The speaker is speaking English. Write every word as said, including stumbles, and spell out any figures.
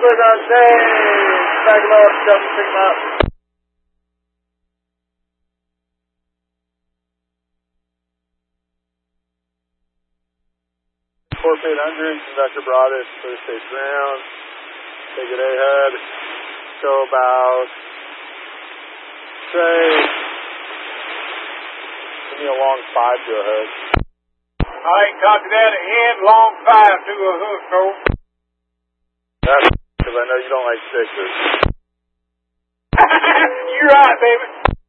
Click on change. Back low, double pick him up. Corp eight hundred, conductor Broadus, first stage ground. Take it ahead. Go about, say, give me a long five to a hook. Alright, copy that. Ahead, long five to a hook, over. That's because I know you don't like sixes. You're right, baby.